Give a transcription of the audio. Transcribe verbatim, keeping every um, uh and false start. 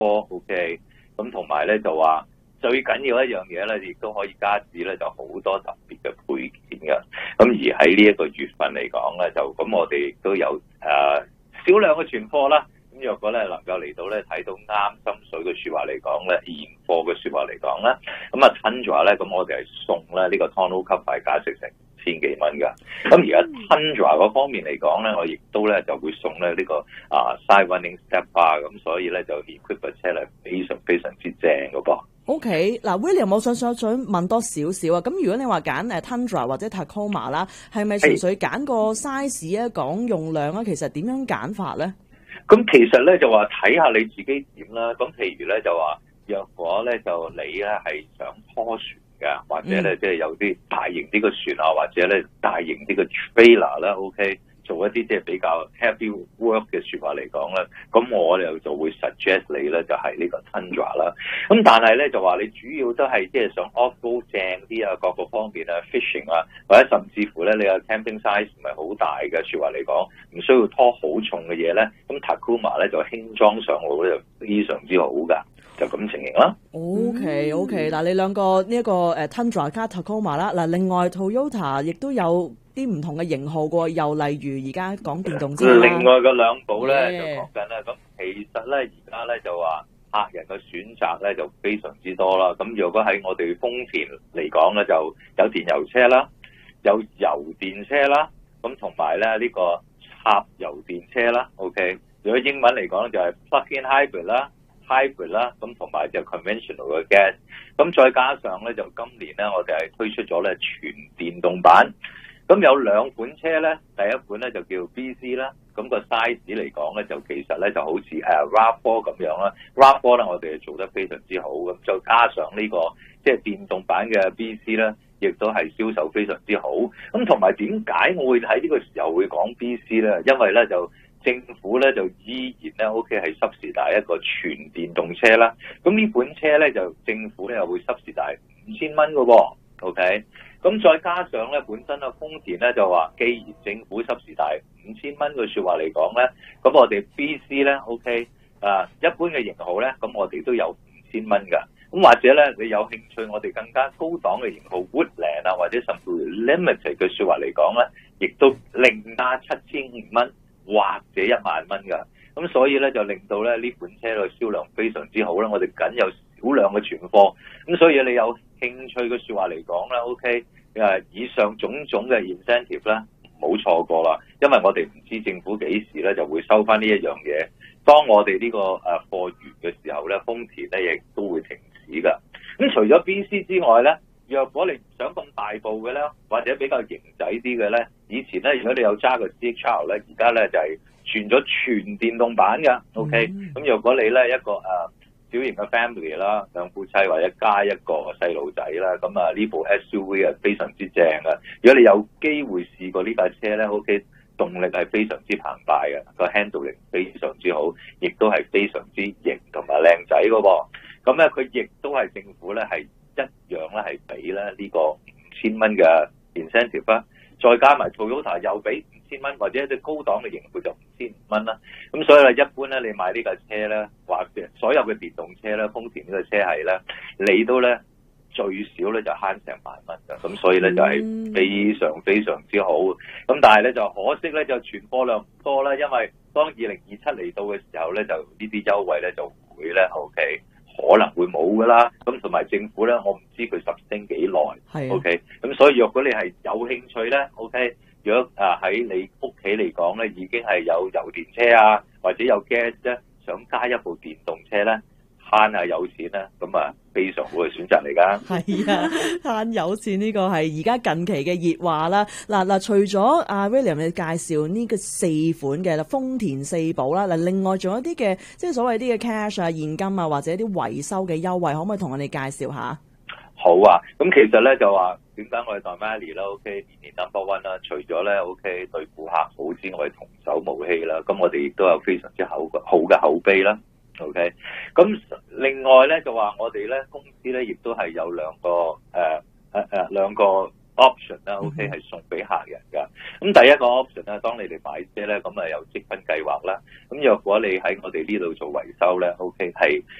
OK， 咁同埋咧就話最緊要一樣嘢咧，亦都可以加至咧就好多特別嘅配件嘅。咁而喺呢一個月份嚟講咧，就咁我哋亦都有誒少量嘅存貨啦。咁若果咧能夠嚟到咧睇到啱心水嘅説話嚟講咧，現貨嘅説話嚟講咧，咁啊 Tundra 咧，咁我哋係送咧呢個 tonneau cover 價值成千幾蚊㗎。咁而家 Tundra 嗰方面嚟講咧，我亦都咧就會送咧呢個啊 side running step bar，咁所以咧就 equip 嘅車咧非常非常之正㗎噃。 OK， 嗱 William， 我想想想問多少少啊。咁如果你話揀誒 Tundra 或者 Tacoma 啦，係咪純粹揀個 size 啊，講用量啊？其實點樣揀法咧？ 咁其實咧就話睇下你自己點啦。咁譬如咧就話，若果咧就你咧係想拖船嘅，或者咧即係有啲大型啲嘅船啊，或者咧大型啲嘅 trailer 啦 ，OK， 做一啲即係比較 heavy work 嘅説話嚟講咧，咁我哋就會 suggest 你咧就係呢個 Tundra 啦。咁但係咧就話你主要都係即係想 off road 正啲啊，各個方面啊 ，fishing 啊，或者甚至乎咧你個 camping size 唔係好大嘅説話嚟講，唔需要拖好重嘅嘢咧，咁 Tacoma 咧就輕裝上路咧就非常之好㗎。就咁情形啦。 OK OK， 嗱你兩個呢一個誒 Tundra 加 Tacoma 啦，嗱另外 Toyota 亦都有啲唔同嘅型號喎，又例如而家講電動車啦。 另外個兩部咧 Yeah. 就講緊啦，咁其實咧而家咧就話客人嘅選擇咧就非常之多啦。咁如果喺我哋豐田嚟講咧，就有電油車啦，有油電車啦，咁同埋咧呢個插油電車啦。OK， 如果英文嚟講就係 plug-in hybrid 啦。hybrid 啦，咁同埋就 conventional 嘅 gas， 咁再加上咧就今年咧我哋係推出咗咧全電動版，咁有兩款車咧，第一款咧就叫 B C 啦，咁個 size 嚟講咧就其實咧就好似誒 RAV 四 咁樣啦 ，RAV 四咧我哋係做得非常之好，咁再加上呢個即係電動版嘅 B C 咧，亦都係銷售非常之好，咁同埋點解我會喺呢個時候會講 B C 咧？因為咧就政府咧就依然咧 OK 係濕時大一個全電動車啦，咁呢款車咧就政府咧又會濕時大五千蚊嘅喎 ，OK， 咁再加上咧本身啊豐田咧就話，既然政府濕時大五千蚊嘅説話嚟講咧，咁我哋 B C 咧 OK 啊一般嘅型號咧，咁我哋都有五千蚊㗎，咁或者咧你有興趣我哋更加高檔嘅型號 Woodland 啊，或者甚至 Limited 嘅説話嚟講咧，亦都另加七千五蚊。或者一萬蚊㗎，咁所以咧就令到咧呢款車嘅銷量非常之好啦。我哋僅有少量嘅存貨，咁所以你有興趣嘅説話嚟講啦 OK， 誒以上種種嘅 incentive 咧，唔好錯過啦，因為我哋唔知政府幾時咧就會收翻呢一樣嘢。當我哋呢個誒貨源嘅時候咧，豐田咧亦都會停止㗎。咁除咗 B C 之外咧，若果你唔想咁大部嘅咧，或者比較型仔啲嘅咧，以前咧如果你有揸個 C H R 咧，而家咧就係轉咗全電動版嘅 ，OK。咁若果你咧一個誒、呃、小型嘅 family 啦，兩夫妻或者加一個細路仔啦，咁啊呢部 S U V 係非常之正嘅。如果你有機會試過呢架車咧 ，OK， 動力係非常之澎湃嘅，個 handling 非常之好，亦都係非常之型同埋靚仔嘅喎。咁咧佢亦都係政府咧係。一樣咧係俾咧呢個五千蚊嘅 incentive 啦，再加埋 Toyota 又俾五千蚊，或者一隻高檔嘅型號就五千五蚊啦。咁所以咧，一般咧你買呢架車咧，或者所有嘅電動車咧，豐田呢個車係咧，你都咧最少咧就慳成萬蚊㗎。咁所以咧就係非常非常之好。咁但係咧就可惜咧就存貨量唔多啦，因為當二零二七嚟到嘅時候咧，就呢啲優惠咧就會咧 OK。可能會冇噶啦，咁同埋政府咧，我唔知佢實升幾耐，OK，咁所以若果你係有興趣咧 ，OK， 如果啊喺你屋企嚟講咧，已經係有油電車啊，或者有 gas 咧，想加一部電動車咧，慳下有錢啦，咁啊非常好嘅選擇嚟㗎。 係啊，慳有錢呢個係而家近期嘅熱話啦。嗱嗱，除咗阿 William 你介紹呢個四款嘅啦，豐田四寶啦，嗱另外仲有啲嘅即係所謂啲嘅 cash 啊、現金啊，或者啲維修嘅優惠，可唔可以同我哋介紹下？ 好啊，咁其實咧就話點解我哋 Daimaru 啦 OK 年年 number one 啦，除咗咧 OK 對顧客好之外，童叟無欺啦，咁我哋亦都有非常之好嘅好嘅口碑啦。OK， 咁另外咧就話我哋咧公司咧亦都係有兩個誒誒誒兩個 option 啦，OK 係送俾客人㗎。咁第一個 option 咧，當你哋買車咧，咁啊有積分計劃啦。咁若果你喺我哋呢度做維修咧，OK 係